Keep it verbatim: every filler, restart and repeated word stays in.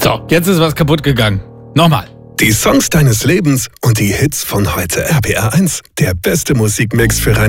So, jetzt ist was kaputt gegangen. Nochmal. Die Songs deines Lebens und die Hits von heute. R P R eins, der beste Musikmix für Rhein